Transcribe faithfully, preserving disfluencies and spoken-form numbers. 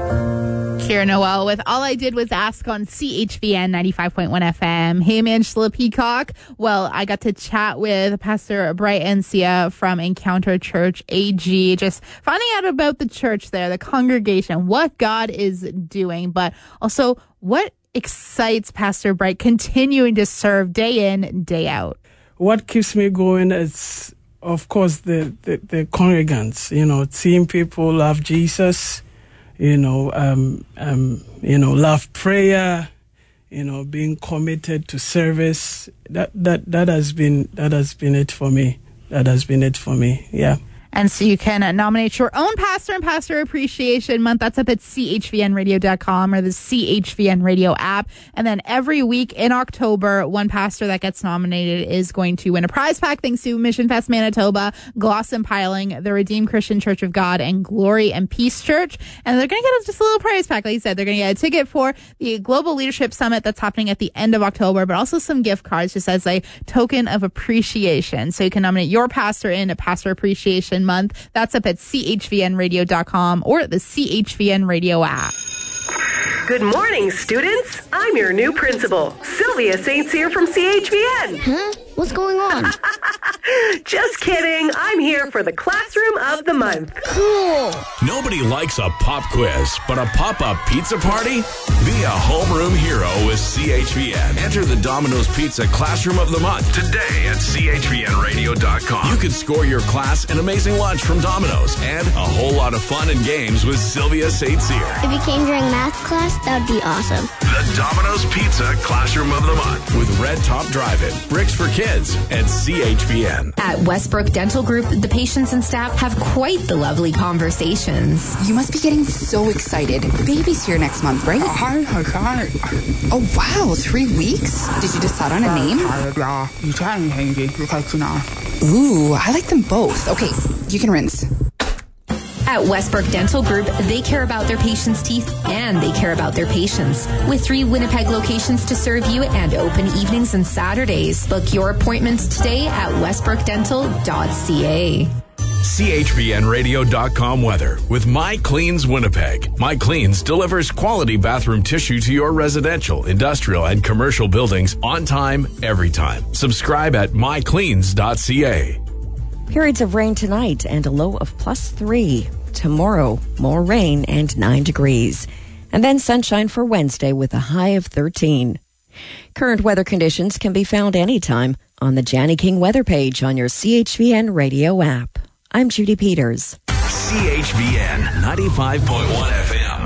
Kira Noel with All I Did Was Ask on C H V N ninety-five point one F M. Hey, I'm Angela Peacock. Well, I got to chat with Pastor Bright Encia from Encounter Church A G, just finding out about the church there, the congregation, what God is doing, but also what excites Pastor Bright continuing to serve day in, day out. What keeps me going is, of course, the, the, the congregants, you know, seeing people love Jesus, you know, um, um, you know, love prayer, you know, being committed to service. That that that has been that has been it for me. That has been it for me. Yeah. And so you can uh, nominate your own pastor and Pastor Appreciation Month. That's up at C H V N radio dot com or the C H V N Radio app. And then every week in October, one pastor that gets nominated is going to win a prize pack thanks to Mission Fest Manitoba, Gloss and Piling, the Redeemed Christian Church of God, and Glory and Peace Church. And they're going to get just a little prize pack. Like you said, they're going to get a ticket for the Global Leadership Summit that's happening at the end of October, but also some gift cards just as a token of appreciation. So you can nominate your pastor in a Pastor Appreciation Month. That's up at C H V N radio dot com or the C H V N Radio app. Good morning, students. I'm your new principal, Sylvia Saint Cyr from C H V N. Huh? What's going on? Just kidding. I'm here for the Classroom of the Month. Cool. Nobody likes a pop quiz, but a pop-up pizza party? Be a homeroom hero with C H V N. Enter the Domino's Pizza Classroom of the Month today at C H V N radio dot com. You can score your class an amazing lunch from Domino's and a whole lot of fun and games with Sylvia Saint Cyr. If you came during math class, that would be awesome. The Domino's Pizza Classroom of the Month with Red Top Drive-In, Bricks for Kids, and C H V N. At Westbrook Dental Group, the patients and staff have quite the lovely conversations. You must be getting so excited. Baby's here next month, right? Hi, hi, hi. Oh, wow, three weeks? Did you decide on a name? Ooh, I like them both. Okay, you can rinse. At Westbrook Dental Group, they care about their patients' teeth and they care about their patients. With three Winnipeg locations to serve you and open evenings and Saturdays. Book your appointments today at westbrook dental dot c a. C H V N radio dot com weather with My Cleans Winnipeg. My Cleans delivers quality bathroom tissue to your residential, industrial, and commercial buildings on time, every time. Subscribe at my cleans dot c a. Periods of rain tonight and a low of plus three. Tomorrow, more rain and nine degrees. And then sunshine for Wednesday with a high of thirteen. Current weather conditions can be found anytime on the Janny King weather page on your C H V N radio app. I'm Judy Peters. C H V N ninety-five point one F M.